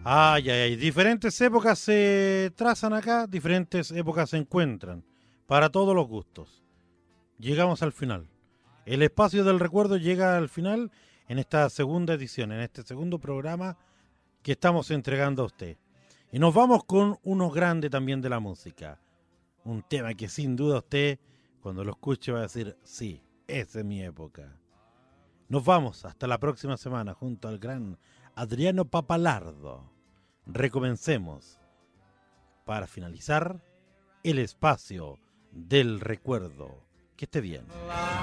Ay, ay, ay. Diferentes épocas se trazan acá, diferentes épocas se encuentran. Para todos los gustos. Llegamos al final. El espacio del recuerdo llega al final en esta segunda edición, en este segundo programa que estamos entregando a usted. Y nos vamos con uno grande también de la música. Un tema que sin duda usted, cuando lo escuche, va a decir, sí, esa es mi época. Nos vamos hasta la próxima semana junto al gran Adriano Papalardo. Recomencemos para finalizar el espacio del recuerdo. Que esté bien.